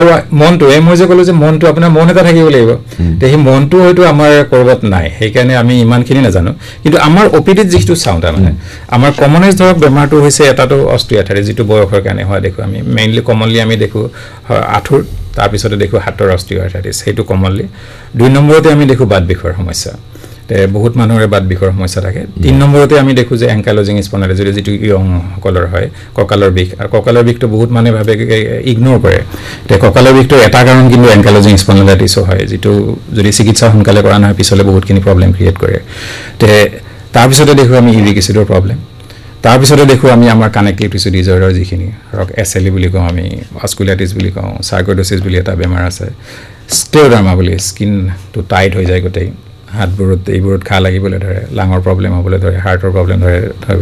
মনটো মই যে ক'লো যে মনটো আপোনাৰ মন এটা থাকিব লাগিব তে সেই মনটো হয়তো আমাৰ কৰবাত নাই সেইকাৰণে আমি ইমানখিনি নাজানো কিন্তু আমাৰ অপিডিত যিটো চাওঁ তাৰমানে আমাৰ কমনেজ ধৰক বেমাৰটো হৈছে এটাটো অস্টিওআৰ্থৰাইটিছ যিটো বয়সৰ কাৰণে হয় দেখো আমি মেইনলি কমনলি আমি দেখো আঁঠুৰ তাৰপিছতে দেখো হাতৰ অস্টিওআৰ্থৰাইটিছ সেইটো কমনলি 2 নম্বৰতে আমি দেখো বাত বিষৰ সমস্যা বহুত মানুহৰে বাত বিষৰ সমস্যা থাকে 3 নম্বৰতে আমি দেখো যে এংকাইলোজিং স্পন্ডাইলাইটিছ যিটো ইয়ং কলাৰ হয় কঁকালৰ বিষ আৰু কঁকালৰ বিষটো বহুত মানুহে ভাবে ইগনোৰ কৰে তে কঁকালৰ বিষটো এটা কাৰণ কিন্তু এংকাইলোজিং স্পন্ডাইলাইটিছও হয় যিটো যদি চিকিৎসা সোনকালে কৰা নহয় পিছলে বহুতখিনি প্ৰবলেম ক্ৰিয়েট কৰে তে তাৰপিছতে দেখো আমি ইউৰিক এচিডৰ প্ৰবলেম তাৰপিছতে দেখো আমি আমাৰ কানেক্টিভ টিস্যু ডিজঅৰ্ডাৰ যিখিনি ধৰক এছএলই বুলি কওঁ আমি ভাস্কুলাইটিছ বুলি কওঁ সাৰ্কইডোছিছ বুলি এটা বেমাৰ আছে স্ক্লেৰোডাৰ্মা বুলি স্কিনটো টাইট হৈ যায় গোটেই হাতবোৰত এইবোৰত ঘা লাগিবলৈ ধৰে লাঙৰ প্ৰবলেম হ'বলৈ ধৰে হাৰ্টৰ প্ৰবলেম ধৰে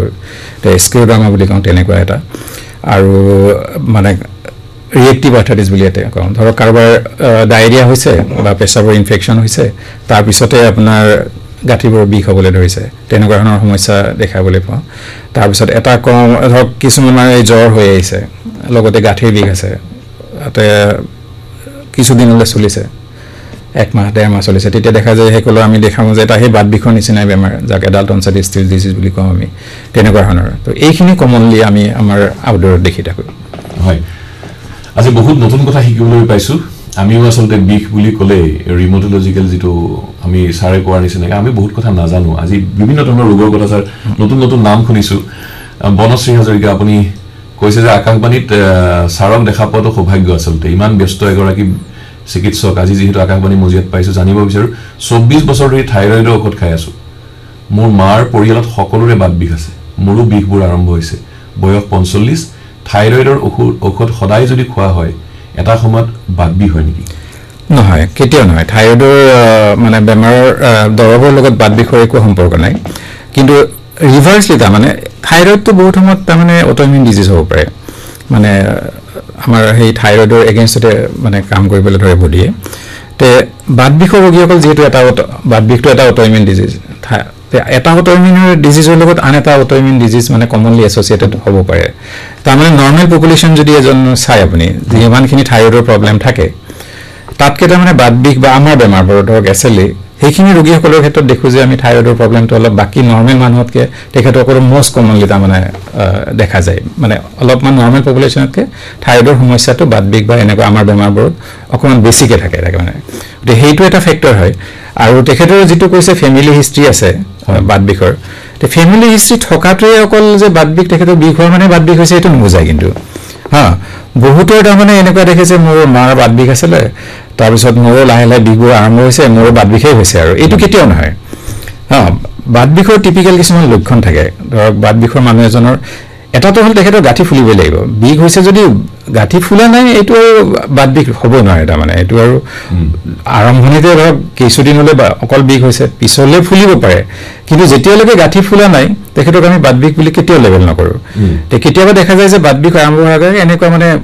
তে স্ক্লেৰোডাৰ্মা বুলি কওঁ তেনেকুৱা এটা আৰু মানে ৰিয়েক্টিভ আৰ্থৰাইটিছ বুলি এটা কওঁ ধৰক কাৰোবাৰ ডায়েৰিয়া হৈছে বা পেছাবৰ ইনফেকশ্যন হৈছে তাৰপিছতে আপোনাৰ গাঁঠিবোৰ বিষ হ'বলৈ ধৰিছে তেনেকুৱা ধৰণৰ সমস্যা দেখাবলৈ পাওঁ তাৰপিছত এটা কম ধৰক কিছুমান মানে জ্বৰ হৈ আহিছে লগতে গাঁঠিৰ বিষ আছে তাতে কিছুদিনলৈ চলিছে 1 মাহ 1.5 মাহ চলিছে তেতিয়া দেখা যায় হেকলো আমি দেখাম যে এটা সেই বাত বিষৰ নিচিনা বেমাৰ যাক এডাল্ট অনছেট ষ্টেজ ডিজিজ বুলি কওঁ আমি তেনেকুৱা ধৰণৰ তো এইখিনি কমনলি আমি আমাৰ আউটডোৰত দেখি থাকোঁ হয় আজি বহুত নতুন কথা শিকিবলৈ পাইছো আমিও আসলতে বিষ বুলি ক'লে ৰিমটোলজিক্যাল যেটো আমি সাৰে কোৱাৰ নিচিনা আমি বহুত কথা নাজানো আজি বিভিন্ন ধৰণৰ ৰোগৰ কথা স্যাৰ নতুন নতুন নাম শুনিছো বনশ্ৰী হাজৰিকা আপুনি কৈছে যে আকাশবাণীত সাৰক দেখা পোৱাটো সৌভাগ্য আসলতে ইমান ব্যস্ত এগৰাকী চিকিৎসক আজি যেহেতু আকাশবাণী মজিয়াত পাইছো জানিব বিচাৰো 24 বছৰ ধৰি থাইৰয়ডৰ ঔষধ খাই আছো মোৰ মাৰ পৰিয়ালত সকলোৰে বাত বিষ আছে মোৰো বিষবোৰ আৰম্ভ হৈছে বয়স 45 থাইৰয়ডৰ ঔষধ সদায় যদি খোৱা হয় এটা সময়ত বাত বিষ হয় নেকি নহয় কেতিয়াও নহয় থাইৰয়ডৰ মানে বেমাৰৰ দৰৱৰ লগত বাত বিষৰ একো সম্পৰ্ক নাই কিন্তু ৰিভাৰ্সলি তাৰ মানে থাইৰয়ডটো বহুত সময়ত তাৰ মানে অটোইমিউন ডিজিজ হ'ব পাৰে মানে আমাৰ সেই থাইৰয়ডৰ এগেইনষ্টতে মানে কাম কৰিবলৈ ধৰে বডিয়ে তে বাত বিষৰ ৰোগীসকল যেহেতু এটা বাত বিষটো এটা অটোইমিউন ডিজিজ এটা অটোইমিউন ডিজিজৰ লগত আন এটা অটোইমিউন ডিজিজ মানে কমনলি এছ'চিয়েটেড হ'ব পাৰে তাৰ মানে নৰ্মেল পপুলেশ্যন যদি এজন চাই আপুনি যিমানখিনি থাইৰয়ডৰ প্ৰবলেম থাকে তাতকে তাৰ মানে বাত বিষ বা আমাৰ বেমাৰবোৰ ধৰক এছএলই সেইখিনি ৰোগীসকলৰ ক্ষেত্ৰত দেখো যে আমি থাইৰয়ডৰ প্ৰবলেমটো অলপ বাকি নৰ্মেল মানুহতকে তেখেতসকলৰ মোষ্ট কমনলি তাৰ মানে দেখা যায় মানে অলপমান নৰ্মেল পপুলেশ্যনতকে থাইৰয়ডৰ সমস্যাটো বাত বিষ বা এনেকুৱা আমাৰ বেমাৰবোৰত অকমান বেছিকে থাকে মানে তে সেইটো এটা ফেক্টৰ হয় আৰু তেখেতৰ যেটো কৈছে ফেমিলি হিষ্ট্ৰী আছে বাত বিষৰ তে ফেমিলি হিষ্ট্ৰী থকাটোৱে অকল যে বাত বিষ তেখেতৰ বিষ হোৱা মানে বাত বিষ হৈছে এইটো নুবুজায় কিন্তু হা বহুতৰ তাৰ মানে এনেকুৱা দেখে যে মোৰ মাৰ বাত বিষ আছিলে তাৰপিছত মোৰো লাহে লাহে বিষবোৰ আৰম্ভ হৈছে মোৰো বাত বিষেই হৈছে আৰু এইটো কেতিয়াও নহয় হা বাত বিষৰ টিপিক্যাল কিছুমান লক্ষণ থাকে ধৰক বাত বিষৰ মানুহ এজনৰ এটাটো হল তেখেতৰ গাঁঠি ফুলিব লাগিব বিষ হৈছে যদি গাঁঠি ফুলা নাই এইটো বাত বিষ হ'ব নোৱাৰে তাৰ মানে এইটো আৰু আৰম্ভণিতে ধৰক কিছুদিনলৈ অকল বিষ হৈছে পিছলে ফুলিব পাৰে কিন্তু যেতিয়ালৈকে গাঁঠি ফুলা নাই তেখেতক আমি বাত বিষ বুলি কেতিয়াও লেবেল নকৰো তে কেতিয়াবা দেখা যায় যে বাত বিষ আৰম্ভ হোৱাৰ আগে এনেকুৱা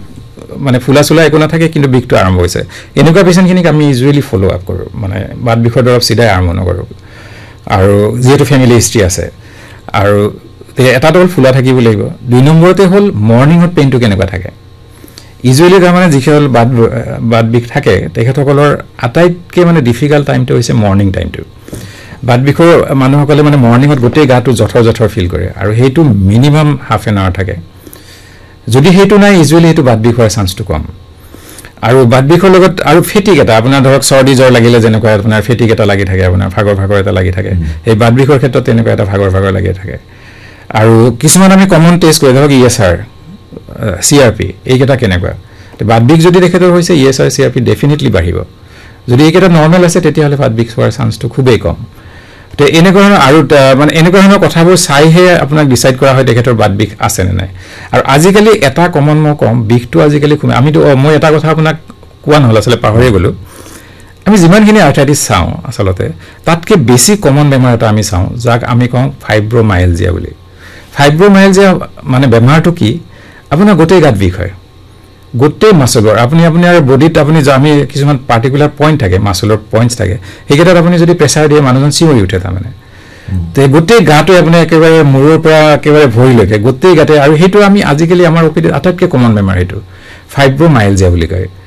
মানে ফুলা চুলা একো নাথাকে কিন্তু বিষটো আৰম্ভ হৈছে এনেকুৱা পেচেণ্টখিনিক আমি ইউজুৱেলি ফলো আপ কৰোঁ মানে বাত বিষৰ দৰৱ চিধাই আৰম্ভ নকৰোঁ আৰু যিহেতু ফেমিলি হিষ্ট্ৰী আছে আৰু এটাটো হ'ল ফুলা থাকিব লাগিব 2 নম্বৰতে হ'ল মৰ্নিঙত পেইনটো কেনেকুৱা থাকে ইউজুৱেলি তাৰমানে যিসকল বাত বিষ থাকে তেখেতসকলৰ আটাইতকৈ মানে ডিফিকাল্ট টাইমটো হৈছে মৰ্নিং টাইমটো বাত বিষৰ মানুহসকলে মানে মৰ্নিঙত গোটেই গাটো জঠৰ ফিল কৰে আৰু সেইটো মিনিমাম হাফ এন আৱাৰ থাকে যদি সেইটো নাই ইউজুৱেলি সেইটো বাত বিষ হোৱাৰ চান্সটো কম আৰু বাত বিষৰ লগত আৰু ফেটিক এটা আপোনাৰ ধৰক চৰ্দি জ্বৰ লাগিলে যেনেকুৱা আপোনাৰ ফেটিক এটা লাগি থাকে আপোনাৰ ভাগৰ এটা লাগি থাকে এই বাত বিষৰ ক্ষেত্ৰত তেনেকুৱা এটা ভাগৰ লাগি থাকে আৰু কিছুমান আমি কমন টেষ্ট কৰি ধৰক ইএছআৰ সিআৰপি এইকেইটা কেনেকুৱা বাত বিষ যদি তেখেতৰ হৈছে ইএছআৰ সিআৰপি ডেফিনেটলি বাঢ়িব যদি এইকেইটা নৰ্মেল আছে তেতিয়াহ'লে বাত বিষ হোৱাৰ চান্সটো খুবেই কম তে এনেকুৱা ধৰণৰ আৰু মানে এনেকুৱা ধৰণৰ কথাবোৰ চাইহে আপোনাক ডিসাইড কৰা হয় তেখেতৰ বাত বিষ আছে নে নাই আৰু আজিকালি এটা কমন মই কম বিষটো আজিকালি আমিতো মই এটা কথা আপোনাক কোৱা নহ'ল আচলতে পাহৰিয়ে গ'লো আমি যিমানখিনি আৰ্থৰাইটিছ চাওঁ আচলতে তাতকে বেছি কমন বেমাৰ এটা আমি চাওঁ যাক আমি কওঁ ফাইব্ৰোমাইলজিয়া বুলি ফাইব্ৰোমাইলজিয়া মানে বেমাৰটো কি আপোনাৰ গোটেই গাত বিষ হয় গোটেই মাসলৰ আপুনি আপোনাৰ বডিত আপুনি আমি কিছুমান পাৰ্টিকুলাৰ পইণ্ট থাকে মাসলৰ পইণ্টছ থাকে সেইকেইটাত আপুনি যদি প্ৰেছাৰ দিয়ে মানুহজন চিঞৰি উঠে তাৰমানে তে গোটেই গাটো আপুনি একেবাৰে মূৰৰ পৰা একেবাৰে ভৰিলৈকে গোটেই গাতে আৰু সেইটো আমি আজিকালি আমাৰ অপিডিত আটাইতকৈ কমন বেমাৰ সেইটো ফাইব্ৰোমাইলজিয়া বুলি কয়